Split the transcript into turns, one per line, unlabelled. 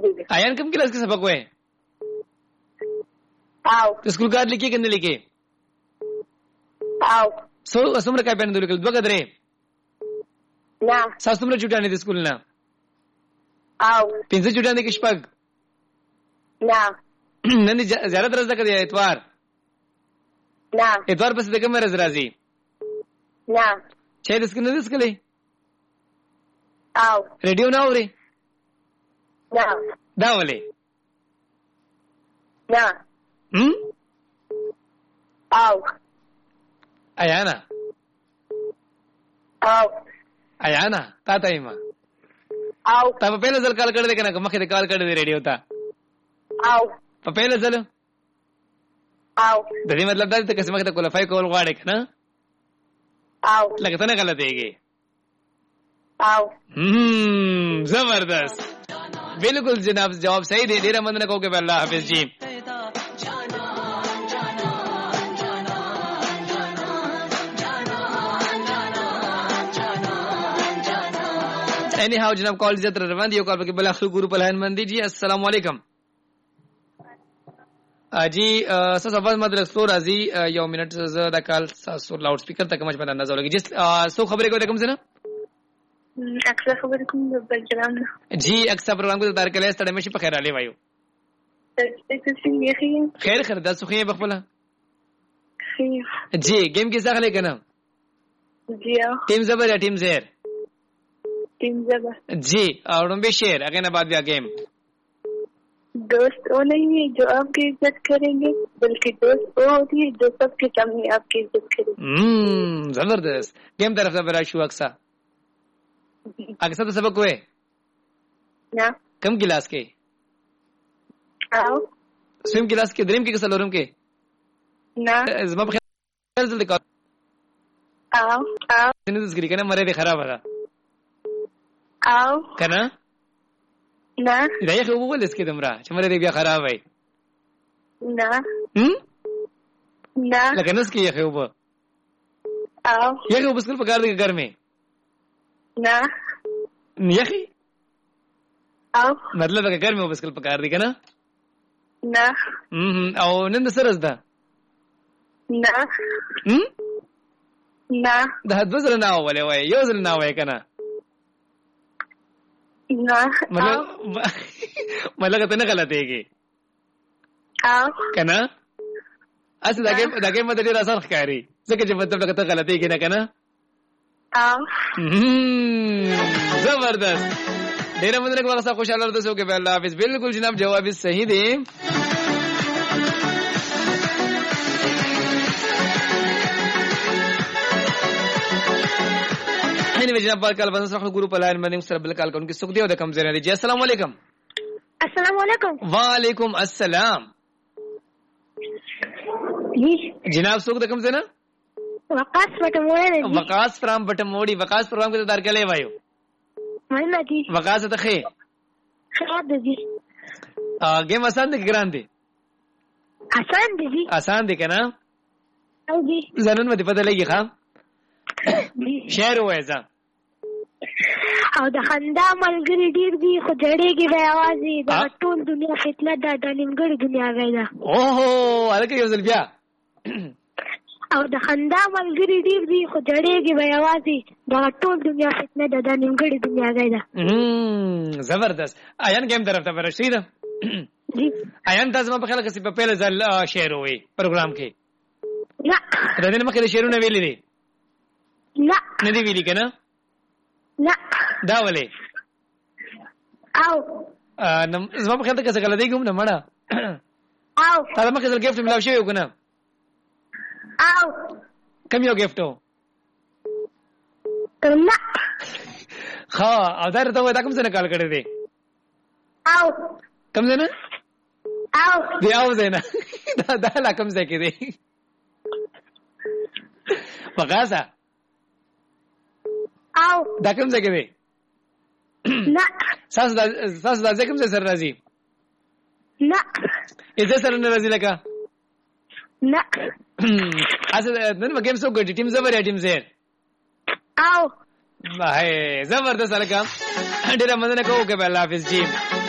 दीजिए।
आयान कम क्लास के सबक हुए?
आओ
स्कूल कार्ड लिखे कि नहीं लिखे?
आओ
सुमर काय पेन दुलिकल बगद रे
ना
सास तुमरा छुट्याने दे स्कूल ना
आओ
पिंसे छुट्याने की शपग
ना
नंदी ज्यादा तरस का दिया इतवार
ना
इतवार बस देखो मेरे राजी
ना
शायद इसके नंदी इसके लिए
आओ
रेडियो ना हो रे
ना
दावले
ना आओ
आयाना
आओ
आयाना ताता इमा
आओ
तब पहले जल कॉल कर दे कना मखे कॉल कर दे रेडियो ता
आओ
पहले जल
आओ
ददी मतलब दादी तो किस्म के क्वालिफाई कॉल वाड़े कना
आओ
लगता ना गलत है ये
आओ
जबरदस्त बिल्कुल जनाब जवाब सही दे डेरा मंद ने कहो के अल्लाह हाफिज जी। Anyhow जनाब कॉल इज्जत रवान दियो कॉल पे बला गुरु पलहन मंदी जी अस्सलाम वालेकुम जी सफाज मदरस तो राजी यो मिनट ज़्यादा कॉल सो लाउड स्पीकर तक मच पता नजर लगी जिस सो खबरें को देखम से ना
अक्सर खबर को बलजराम
जी अक्सर प्रोग्राम को तार कले तड़े में खैर आले वायो खैर खरदा सुखिए बखला जी गेम के साथ लेके ना
जी
टीम जबर या टीम ज़ेर
टीम जबर
जी और उनबे शेर अगेन बाद दिया गेम
दोस्त वो नहीं है जो आपकी इज्जत करेंगे बल्कि दोस्त वो होती है जो सबके सामने आपकी इज्जत करेंगे।
जबरदस्त गेम तरफ से बड़ा शु अक्सा अक्सा तो सबक हुए
ना
कम गिलास के
आओ
स्विम गिलास के ड्रीम के सलोरम के
ना
जमा खैर जल्दी कॉल
आओ आओ
ने तस्करी करना मरे दे खराब है
आओ
कना
ना
इधर ये वो बोल इसके तुमरा चमरे दे बिया खराब है
ना ना
लेकिन उसकी ये वो
आओ
ये वो बिस्कुट पकाड़ दे घर में
ना
यही
आओ
मतलब है घर में वो बिस्कुट पकाड़ दी ना
ना
और नंद सरस दा
ना ना
दा बजर ना हो वाले वाय योजल ना वाय कना
ना
मतलब कितना गलत है कि
आओ
कना असल दागे मत दे रहा खैरी जके जब मतलब लगता गलत है कि ना कना
आओ
जबरदस्त डेरा मंदिर के वक्त खुश हाल हो के अल्लाह हाफिज बिल्कुल जनाब जवाब सही दे जनाब कल बंद गुरु पलायन बने सरबल कल उनकी सुख दियो कम जेना जी अस्सलाम वालेकुम।
अस्सलाम वालेकुम।
वालेकुम अस्सलाम
जी
जनाब सुख दकम से ना
वकास बटमोड़ी
वकास फ्राम बटमोड़ी वकास प्रोग्राम के तार कले भाइयो
मन्ना जी
वकास त खे
खैर जी
गेम आसान दे ग्रांड दे आसान दे ना
जी
जनन में पता लगी खा शेर हो ऐसा
او د خندا ملګری ډیر دی خو جړېږي به आवाज دی دا ټول دنیا فتنه ده د نیمګړې دنیا غیدا
اوه الکه یو ځل بیا
او د خندا ملګری ډیر دی خو جړېږي به आवाज دی دا ټول دنیا فتنه ده د نیمګړې دنیا غیدا
زبردست آیان گیم طرف ته ورشید
جی
آیان تاسو په خلک سی په پهل ځل شعر وې پروګرام کې
لا
ردن مخه شعرونه ویلې دي
لا
نه دی ویلي کنه
لا
دا ولې
او
نم زما په خیال ته څه غلطي کوم نه مړه
او
تا مخه ځل ګیفټ ملاو شوی کنه
او
کم یو ګیفټو
لا
ها او دا ته وای دا کوم څه نه کال کړی دی
او
کوم څه نه
او
دی او څه نه دا لا کوم څه کې دی وقاسه
او
دا کوم څه کې دی
لا
ساس دا کوم څه سره راځي
لا
اځه سره نه راځي لکه
لا
اصل نن ما گیم سو ګټي ټیم زبر یا ټیم زیر
او
واه زبردست الکم ډیر مننه کوو کې الله حافظ جی